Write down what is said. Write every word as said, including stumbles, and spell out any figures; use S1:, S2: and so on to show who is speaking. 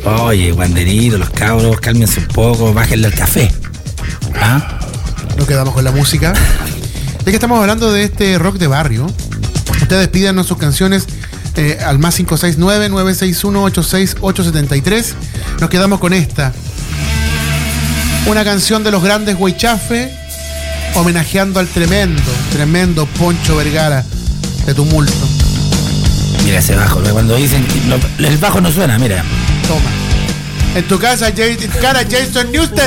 S1: Oye, Wanderito, los cabros, cálmense un poco, bájenle el café. ¿Ah?
S2: Nos quedamos con la música. Ya que estamos hablando de este rock de barrio, ustedes pídanos sus canciones eh, al más cinco seis nueve, nueve seis uno, ocho seis ocho siete tres. Nos quedamos con esta. Una canción de los grandes Huaychafe, homenajeando al tremendo, tremendo Poncho Vergara de Tumulto.
S1: Mira ese bajo, cuando dicen que el bajo no suena, mira.
S2: Toma. En tu casa, Jay, cara Jason Newsted.